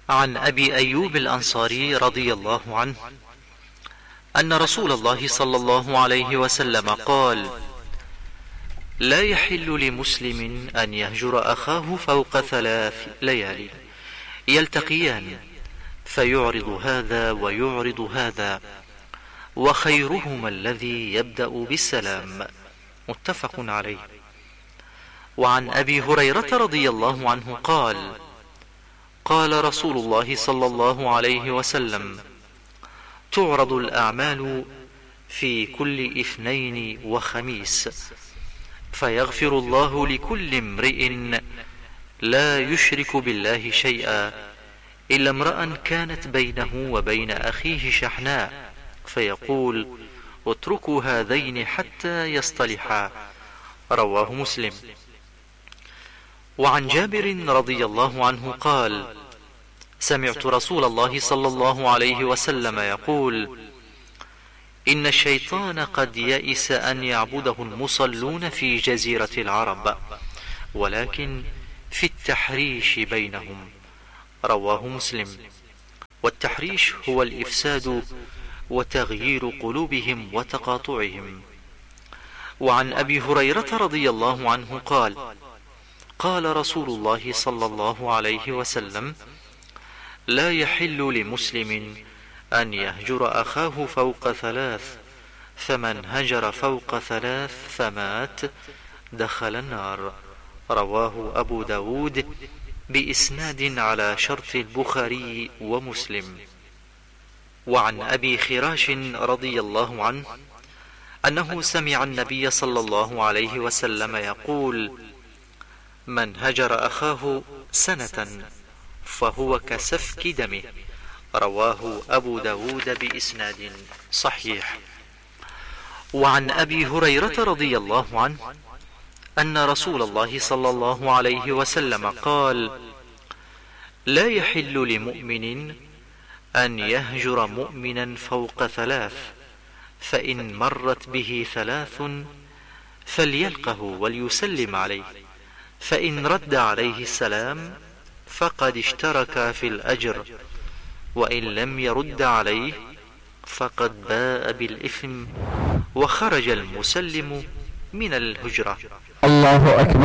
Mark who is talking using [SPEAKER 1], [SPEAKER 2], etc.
[SPEAKER 1] عن أبي أيوب الأنصاري رضي الله عنه أن رسول الله صلى الله عليه وسلم قال: لا يحل لمسلم أن يهجر أخاه فوق 3 ليال يلتقيان فيعرض هذا ويعرض هذا، وخيرهما الذي يبدأ بالسلام. متفق عليه. وعن أبي هريرة رضي الله عنه قال: قال رسول الله صلى الله عليه وسلم: تعرض الأعمال في كل اثنين وخميس، فيغفر الله لكل امرئ لا يشرك بالله شيئا إلا امرأ كانت بينه وبين أخيه شحناء، فيقول: اتركوا هذين حتى يصطلحا. رواه مسلم. وعن جابر رضي الله عنه قال: سمعت رسول الله صلى الله عليه وسلم يقول: إن الشيطان قد يئس أن يعبده المصلون في جزيرة العرب، ولكن في التحريش بينهم. رواه مسلم. والتحريش هو الإفساد وتغيير قلوبهم وتقاطعهم. وعن أبي هريرة رضي الله عنه قال: قال رسول الله صلى الله عليه وسلم: لا يحل لمسلم أن يهجر أخاه فوق 3، فمن هجر فوق 3 فمات دخل النار. رواه أبو داود بإسناد على شرط البخاري ومسلم. وعن أبي خراش رضي الله عنه أنه سمع النبي صلى الله عليه وسلم يقول: من هجر أخاه سنة فهو كسفك دمه. رواه أبو داود بإسناد صحيح. وعن أبي هريرة رضي الله عنه أن رسول الله صلى الله عليه وسلم قال: لا يحل لمؤمن أن يهجر مؤمنا فوق 3، فإن مرت به 3 فليلقه وليسلم عليه، فإن رد عليه السلام فقد اشترك في الأجر، وإن لم يرد عليه فقد باء بالإثم وخرج المسلم من الهجرة.
[SPEAKER 2] الله أكبر.